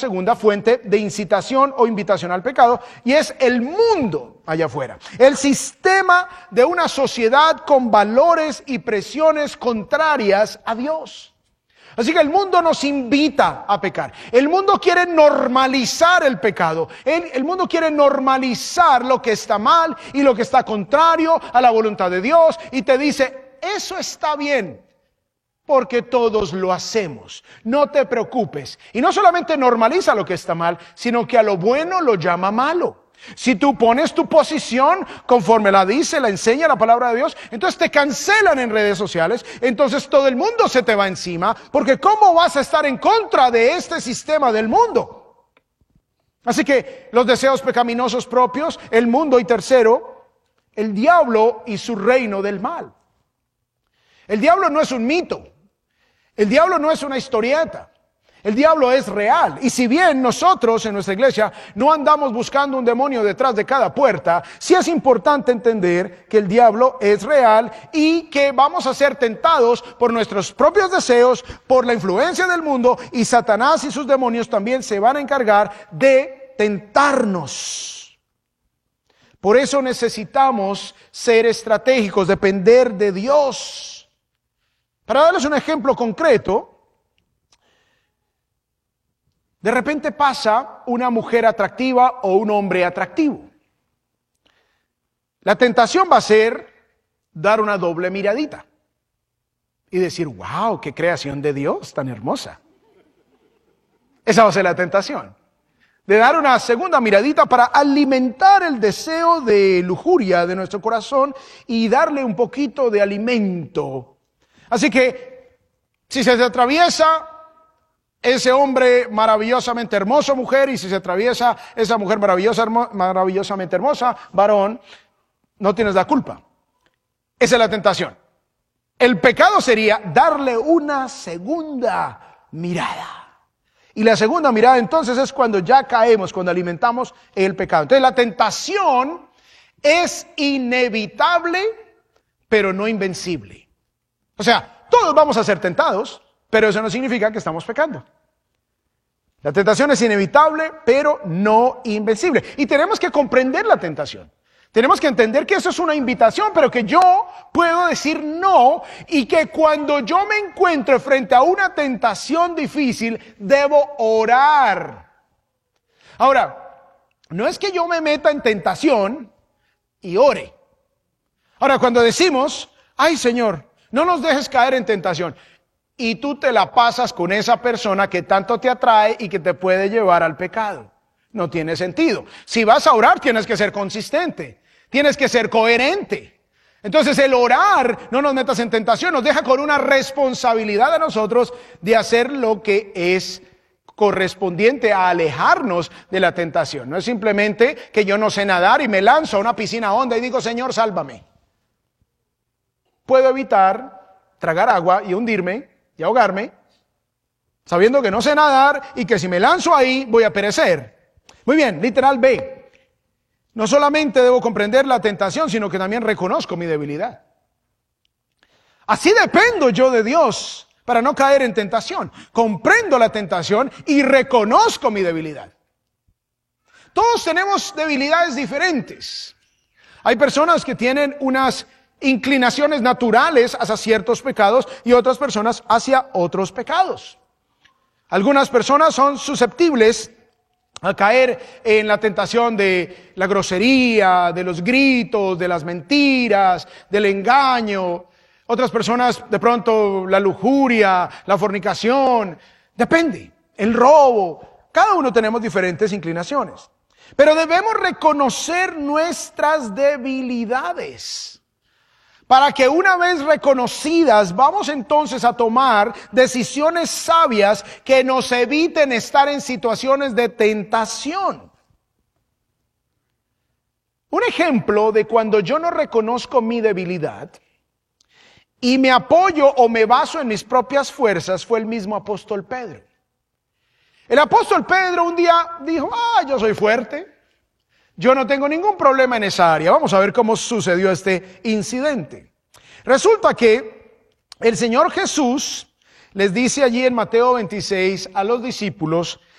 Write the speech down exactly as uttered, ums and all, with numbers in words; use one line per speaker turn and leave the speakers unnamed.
segunda fuente de incitación o invitación al pecado, y es el mundo allá afuera. El sistema de una sociedad con valores y presiones contrarias a Dios. Así que el mundo nos invita a pecar. El mundo quiere normalizar el pecado. El, el mundo quiere normalizar lo que está mal y lo que está contrario a la voluntad de Dios. Y te dice, eso está bien, porque todos lo hacemos. No te preocupes. Y no solamente normaliza lo que está mal, sino que a lo bueno lo llama malo. Si tú pones tu posición conforme la dice, la enseña la palabra de Dios, entonces te cancelan en redes sociales, entonces todo el mundo se te va encima, porque ¿cómo vas a estar en contra de este sistema del mundo? Así que los deseos pecaminosos propios, el mundo, y tercero, el diablo y su reino del mal. El diablo no es un mito, el diablo no es una historieta. El diablo es real, y si bien nosotros en nuestra iglesia no andamos buscando un demonio detrás de cada puerta, sí es importante entender que el diablo es real y que vamos a ser tentados por nuestros propios deseos, por la influencia del mundo, y Satanás y sus demonios también se van a encargar de tentarnos. Por eso necesitamos ser estratégicos, depender de Dios. Para darles un ejemplo concreto, de repente pasa una mujer atractiva o un hombre atractivo. La tentación va a ser dar una doble miradita y decir, wow, qué creación de Dios tan hermosa. Esa va a ser la tentación. De dar una segunda miradita para alimentar el deseo de lujuria de nuestro corazón y darle un poquito de alimento. Así que, si se te atraviesa ese hombre maravillosamente hermoso, mujer, y si se atraviesa esa mujer maravillosa, hermo, maravillosamente hermosa, varón, no tienes la culpa. Esa es la tentación. El pecado sería darle una segunda mirada. Y la segunda mirada entonces es cuando ya caemos, cuando alimentamos el pecado. Entonces la tentación es inevitable, pero no invencible. O sea, todos vamos a ser tentados, pero eso no significa que estamos pecando. La tentación es inevitable, pero no invencible. Y tenemos que comprender la tentación. Tenemos que entender que eso es una invitación, pero que yo puedo decir no, y que cuando yo me encuentro frente a una tentación difícil, debo orar. Ahora, no es que yo me meta en tentación y ore. Ahora, cuando decimos, ay Señor, no nos dejes caer en tentación, y tú te la pasas con esa persona que tanto te atrae y que te puede llevar al pecado, no tiene sentido. Si vas a orar, tienes que ser consistente, tienes que ser coherente. Entonces el orar, no nos metas en tentación, nos deja con una responsabilidad a nosotros de hacer lo que es correspondiente a alejarnos de la tentación. No es simplemente que yo no sé nadar y me lanzo a una piscina honda y digo, Señor, sálvame. Puedo evitar tragar agua y hundirme y ahogarme, sabiendo que no sé nadar y que si me lanzo ahí voy a perecer. Muy bien, literal B. No solamente debo comprender la tentación, sino que también reconozco mi debilidad. Así dependo yo de Dios para no caer en tentación. Comprendo la tentación y reconozco mi debilidad. Todos tenemos debilidades diferentes. Hay personas que tienen unas inclinaciones naturales hacia ciertos pecados y otras personas hacia otros pecados. Algunas personas son susceptibles a caer en la tentación de la grosería, de los gritos, de las mentiras, del engaño. Otras personas de pronto la lujuria, la fornicación, depende, el robo. Cada uno tenemos diferentes inclinaciones. Pero debemos reconocer nuestras debilidades. Para que una vez reconocidas, vamos entonces a tomar decisiones sabias que nos eviten estar en situaciones de tentación. Un ejemplo de cuando yo no reconozco mi debilidad y me apoyo o me baso en mis propias fuerzas fue el mismo apóstol Pedro. El apóstol Pedro un día dijo, ah, yo soy fuerte. Yo no tengo ningún problema en esa área. Vamos a ver cómo sucedió este incidente. Resulta que el Señor Jesús les dice allí en Mateo veintiséis a los discípulos